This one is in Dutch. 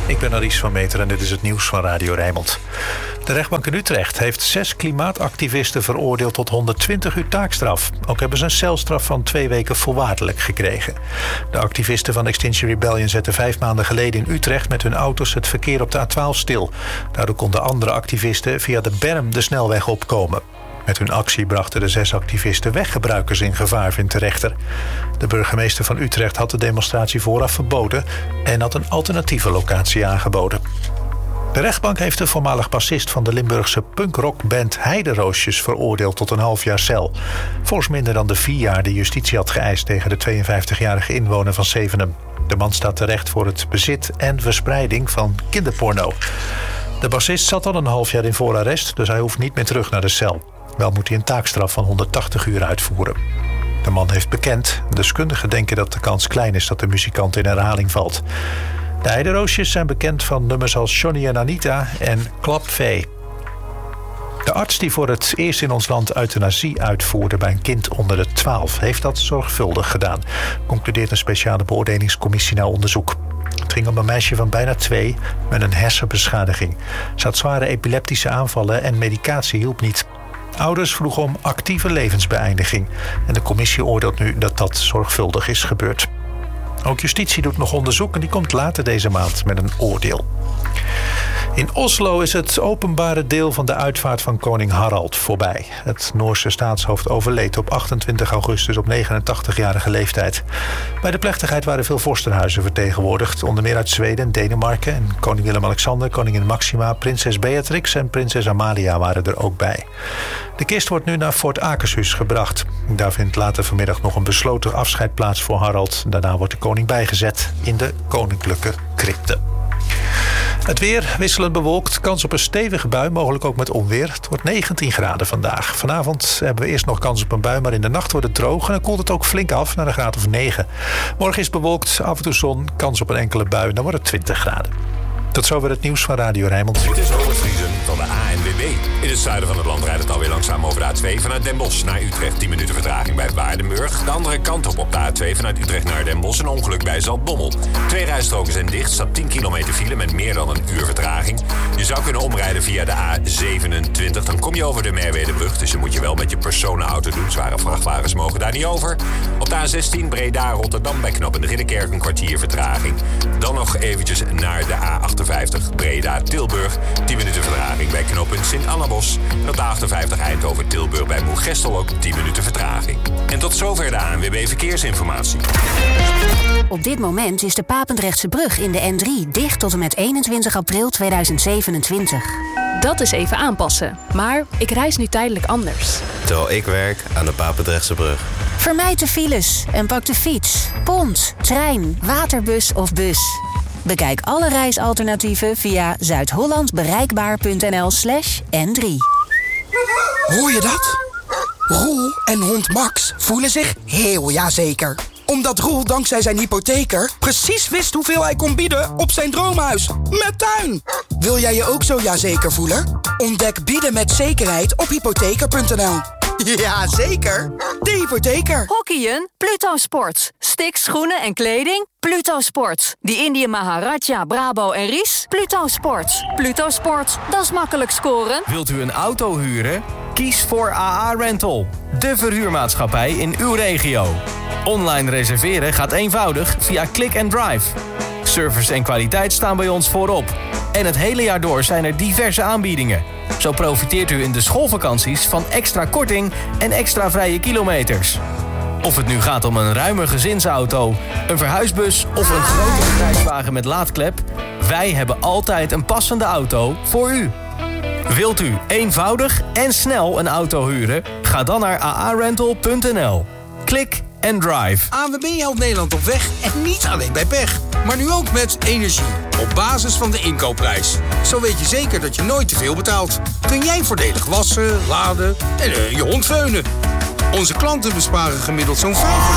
Ik ben Aries van Meter en dit is het nieuws van Radio Rijnmond. De rechtbank in Utrecht heeft 6 klimaatactivisten veroordeeld tot 120 uur taakstraf. Ook hebben ze een celstraf van 2 weken voorwaardelijk gekregen. De activisten van Extinction Rebellion zetten 5 maanden geleden in Utrecht met hun auto's het verkeer op de A12 stil. Daardoor konden andere activisten via de berm de snelweg opkomen. Met hun actie brachten de 6 activisten weggebruikers in gevaar, vindt de rechter. De burgemeester van Utrecht had de demonstratie vooraf verboden en had een alternatieve locatie aangeboden. De rechtbank heeft de voormalig bassist van de Limburgse punkrockband Heideroosjes veroordeeld tot een half jaar cel. Fors minder dan de 4 jaar die justitie had geëist tegen de 52-jarige inwoner van Zevenum. De man staat terecht voor het bezit en verspreiding van kinderporno. De bassist zat al een half jaar in voorarrest, dus hij hoeft niet meer terug naar de cel. Wel moet hij een taakstraf van 180 uur uitvoeren. De man heeft bekend. Deskundigen denken dat de kans klein is dat de muzikant in herhaling valt. De Heideroosjes zijn bekend van nummers als Johnny en Anita en Klap Vee. De arts die voor het eerst in ons land euthanasie uitvoerde bij een kind onder de 12... heeft dat zorgvuldig gedaan, concludeert een speciale beoordelingscommissie na onderzoek. Het ging om een meisje van bijna 2 met een hersenbeschadiging. Ze had zware epileptische aanvallen en medicatie hielp niet. Ouders vroegen om actieve levensbeëindiging. En de commissie oordeelt nu dat dat zorgvuldig is gebeurd. Ook justitie doet nog onderzoek en die komt later deze maand met een oordeel. In Oslo is het openbare deel van de uitvaart van koning Harald voorbij. Het Noorse staatshoofd overleed op 28 augustus op 89-jarige leeftijd. Bij de plechtigheid waren veel vorstenhuizen vertegenwoordigd, onder meer uit Zweden en Denemarken. En koning Willem-Alexander, koningin Maxima, prinses Beatrix en prinses Amalia waren er ook bij. De kist wordt nu naar Fort Akershus gebracht. Daar vindt later vanmiddag nog een besloten afscheid plaats voor Harald. Daarna wordt de koning bijgezet in de koninklijke crypte. Het weer wisselend bewolkt, kans op een stevige bui, mogelijk ook met onweer. Het wordt 19 graden vandaag. Vanavond hebben we eerst nog kans op een bui, maar in de nacht wordt het droog en dan koelt het ook flink af naar een graad of 9. Morgen is het bewolkt, af en toe zon, kans op een enkele bui, dan wordt het 20 graden. Tot zover het nieuws van Radio Rijnmond. Het is Robert Vriesen van de ANWB. In het zuiden van het land rijdt het alweer langzaam over de A2 vanuit Den Bosch naar Utrecht. 10 minuten vertraging bij Waardenburg. De andere kant op de A2 vanuit Utrecht naar Den Bosch. Een ongeluk bij Zaltbommel. 2 rijstroken zijn dicht. Staat 10 kilometer file met meer dan een uur vertraging. Je zou kunnen omrijden via de A27. Dan kom je over de Merwedebrug. Dus je moet je wel met je personenauto doen. Zware vrachtwagens mogen daar niet over. Op de A16 Breda-Rotterdam bij knooppunt Ridderkerk een kwartier vertraging. Dan nog eventjes naar de A58 Breda-Tilburg. 10 minuten vertraging bij knooppunt Sint-Annabos. En op de A58 Eindhoven-Tilburg bij Moergestel ook 10 minuten vertraging. En tot zover de ANWB Verkeersinformatie. Op dit moment is de Papendrechtse brug in de N3 dicht tot en met 21 april 2027. Dat is even aanpassen. Maar ik reis nu tijdelijk anders. Terwijl ik werk aan de Papendrechtse brug. Vermijd de files en pak de fiets, pont, trein, waterbus of bus. Bekijk alle reisalternatieven via zuidhollandbereikbaar.nl/N3. Hoor je dat? Roel en hond Max voelen zich heel jazeker. Omdat Roel dankzij zijn hypotheker precies wist hoeveel hij kon bieden op zijn droomhuis. Met tuin! Wil jij je ook zo jazeker voelen? Ontdek bieden met zekerheid op hypotheker.nl. Ja, zeker. De hypotheker. Hockeyen? Pluto Sports. Sticks, schoenen en kleding? Pluto Sports. Die Indië Maharaja, Brabo en Ries? Pluto Sports. Pluto Sports, dat is makkelijk scoren. Wilt u een auto huren? Kies voor AA Rental. De verhuurmaatschappij in uw regio. Online reserveren gaat eenvoudig via Click and Drive. Service en kwaliteit staan bij ons voorop. En het hele jaar door zijn er diverse aanbiedingen. Zo profiteert u in de schoolvakanties van extra korting en extra vrije kilometers. Of het nu gaat om een ruime gezinsauto, een verhuisbus of een grote bedrijfswagen met laadklep, wij hebben altijd een passende auto voor u. Wilt u eenvoudig en snel een auto huren? Ga dan naar aarental.nl. Klik en drive. ANWB helpt Nederland op weg en niet alleen bij pech. Maar nu ook met energie. Op basis van de inkoopprijs. Zo weet je zeker dat je nooit te veel betaalt. Kun jij voordelig wassen, laden en je hond veunen. Onze klanten besparen gemiddeld zo'n 5